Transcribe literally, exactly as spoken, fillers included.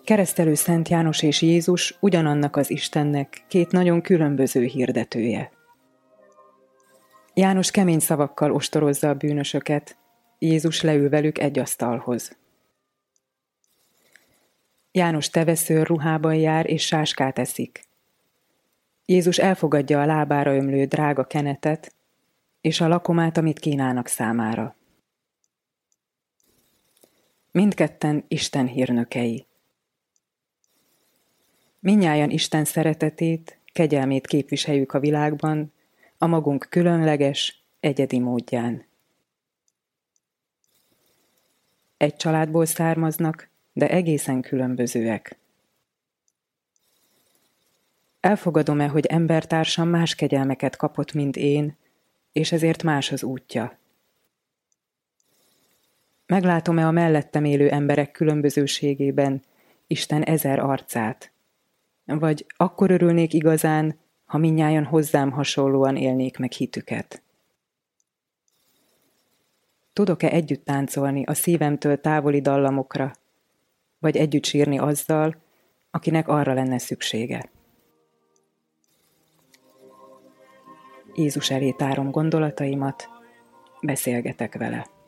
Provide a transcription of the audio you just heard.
Keresztelő Szent János és Jézus ugyanannak az Istennek két nagyon különböző hirdetője. János kemény szavakkal ostorozza a bűnösöket, Jézus leül velük egy asztalhoz. János teveszőr ruhában jár és sáskát eszik. Jézus elfogadja a lábára ömlő drága kenetet, és a lakomát, amit kínálnak számára. Mindketten Isten hírnökei. Mindnyájan Isten szeretetét, kegyelmét képviseljük a világban, a magunk különleges, egyedi módján. Egy családból származnak, de egészen különbözőek. Elfogadom-e, hogy embertársam más kegyelmeket kapott, mint én, és ezért más az útja? Meglátom-e a mellettem élő emberek különbözőségében Isten ezer arcát? Vagy akkor örülnék igazán, ha mindnyájan hozzám hasonlóan élnék meg hitüket? Tudok-e együtt táncolni a szívemtől távoli dallamokra, vagy együtt sírni azzal, akinek arra lenne szüksége? Jézus elé tárom gondolataimat, beszélgetek vele.